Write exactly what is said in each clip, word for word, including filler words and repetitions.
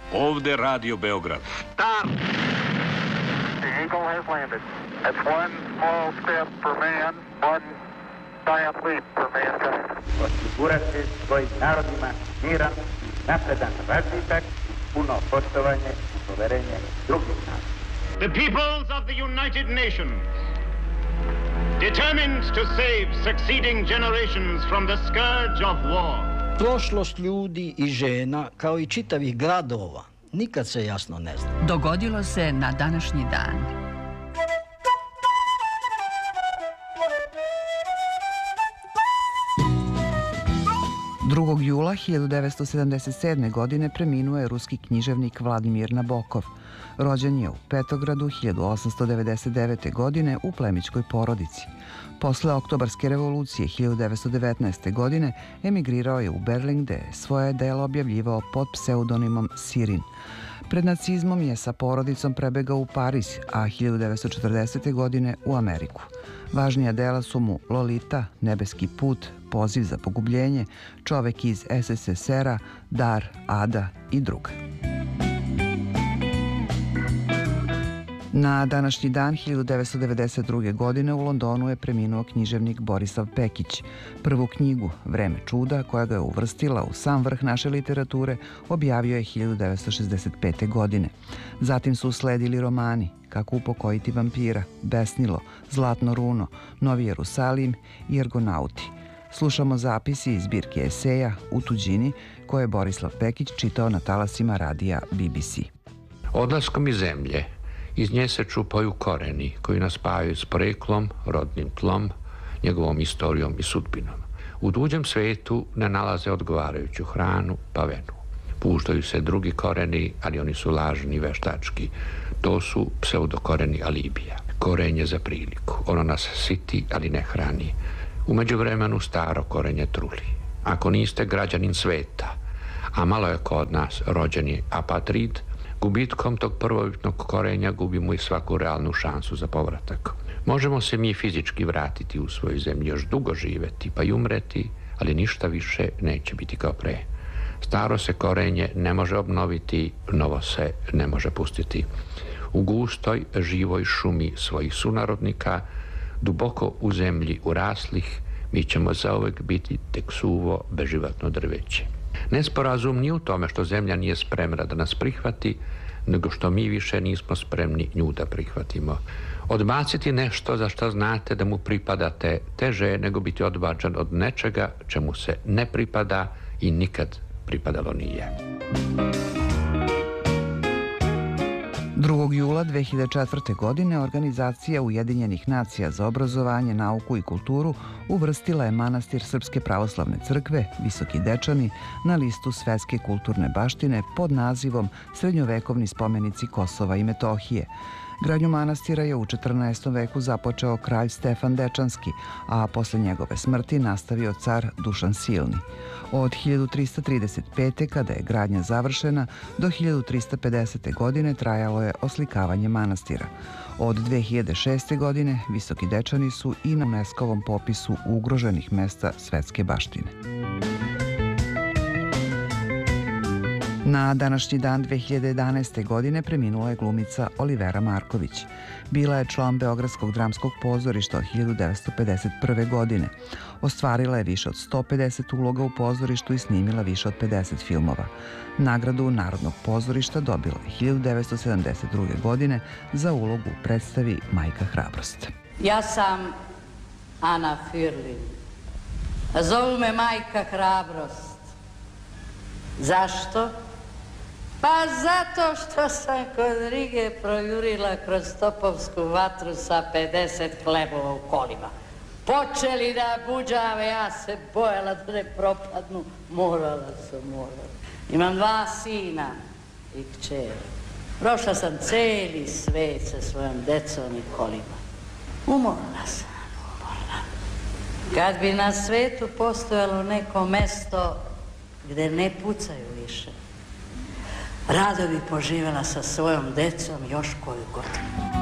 Ovde Radio Beograd. Stop! The Eagle has landed. That's one small step for man, one giant leap for mankind. Osigurati svojim narodima miran, napredan razvitak, puno poštovanje i poverenje drugih naroda. The peoples of the United Nations, determined to save succeeding generations from the scourge of war. Prošlost ljudi i žena, kao i čitavih gradova, nikad se jasno ne zna. Dogodilo se na današnji dan. drugog jula hiljadu devetsto sedamdeset sedme. godine preminuo je ruski književnik Vladimir Nabokov. Rođen je u Petrogradu hiljadu osamsto devedeset devete. godine u plemićkoj porodici. Posle Oktobarske revolucije hiljadu devetsto devetnaeste. godine emigrirao je u Berlin, gde je svoje delo objavljivao pod pseudonimom Sirin. Pred nacizmom je sa porodicom prebegao u Pariz, a hiljadu devetsto četrdesete. godine u Ameriku. Važnija dela su mu Lolita, Nebeski put, Poziv za pogubljenje, Čovek iz es es es er a, Dar, Ada i druga. Na današnji dan hiljadu devetsto devedeset druge. godine u Londonu je preminuo književnik Borisav Pekić. Prvu knjigu, Vreme čuda, koja ga je uvrstila u sam vrh naše literature, objavio je hiljadu devetsto šezdeset pete. godine. Zatim su usledili romani Kako upokojiti vampira, Besnilo, Zlatno runo, Novi Jerusalim i Ergonauti. Slušamo zapisi iz zbirke eseja U tuđini, koje je Borislav Pekić čitao na talasima radija B B C. Odlaskom iz zemlje, iz nje se čupaju koreni koji nas spajaju s poreklom, rodnim tlom, njegovom istorijom i sudbinom. U tuđem svetu ne nalaze odgovarajuću hranu pa venu. Puštaju se drugi koreni, ali oni su lažni i veštački. To su pseudokoreni alibija. Korenje za priliku. Ono nas siti, ali ne hrani. U međuvremenu staro korenje truli. Ako niste građanin sveta, a malo je kod nas rođeni apatrid, gubitkom tog prvobitnog korenja gubimo i svaku realnu šansu za povratak. Možemo se mi fizički vratiti u svoju zemlju, još dugo živeti pa i umreti, ali ništa više neće biti kao pre. Staro se korenje ne može obnoviti, novo se ne može pustiti. U gustoj, živoj šumi svojih sunarodnika, duboko u zemlji uraslih, mi ćemo zauvek biti tek suvo, beživatno drveće. Nesporazum nije u tome što zemlja nije spremna da nas prihvati, nego što mi više nismo spremni nju da prihvatimo. Odbaciti nešto za što znate da mu pripadate teže je nego biti odbačen od nečega čemu se ne pripada i nikad pripadalo nije. drugog jula dve hiljade četvrte. godine Organizacija Ujedinjenih nacija za obrazovanje, nauku i kulturu uvrstila je manastir Srpske pravoslavne crkve, Visoki Dečani, na listu svetske kulturne baštine pod nazivom Srednjovekovni spomenici Kosova i Metohije. Gradnju manastira je u četrnaestom. veku započeo kralj Stefan Dečanski, a posle njegove smrti nastavio car Dušan Silni. Od hiljadu trista trideset pete. kada je gradnja završena do hiljadu trista pedesete. godine trajalo je oslikavanje manastira. Od dve hiljade šeste. godine Visoki Dečani su i na UNESCO-vom popisu ugroženih mesta svetske baštine. Na današnji dan dve hiljade jedanaeste. godine preminula je glumica Olivera Marković. Bila je član Beogradskog dramskog pozorišta od hiljadu devetsto pedeset prve. godine. Ostvarila je više od sto pedeset uloga u pozorištu i snimila više od pedeset filmova. Nagradu Narodnog pozorišta dobila je hiljadu devetsto sedamdeset druge. godine za ulogu u predstavi Majka hrabrost. Ja sam Ana Fürlin. Zovu me Majka hrabrost. Zašto? Pa zato što sam kod Rige projurila kroz topovsku vatru sa pedeset hlebova u kolima. Počeli da buđave, ja se bojala da ne propadnu. Morala sam, morala. Imam dva sina i kćer. Prošla sam celi svet sa svojom decom i kolima. Umorna sam, umorna. Kad bi na svetu postojalo neko mesto gde ne pucaju više, rado bi poživjela sa svojom decom još koju godinu.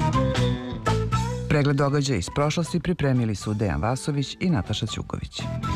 Pregled događaja iz prošlosti pripremili su Dejan Vasović i Nataša Ćuković.